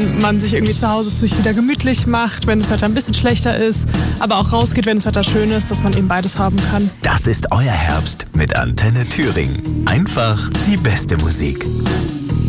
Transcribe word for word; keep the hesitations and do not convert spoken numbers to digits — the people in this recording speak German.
wenn man sich irgendwie zu Hause sich wieder gemütlich macht, wenn das Wetter ein bisschen schlechter ist, aber auch rausgeht, wenn das Wetter schön ist, dass man eben beides haben kann. Das ist euer Herbst mit Antenne Thüringen. Einfach die beste Musik.